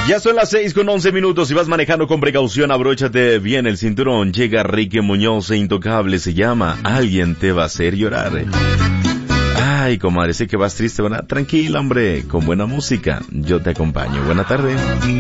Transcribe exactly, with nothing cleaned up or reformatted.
Ya son las seis con once minutos. Si vas manejando con precaución, abróchate bien el cinturón. Llega Ricky Muñoz e Intocable, se llama Alguien te va a hacer llorar. Ay, comadre, sé que vas triste, ¿verdad? Tranquila, hombre, con buena música. Yo te acompaño. Buena tarde.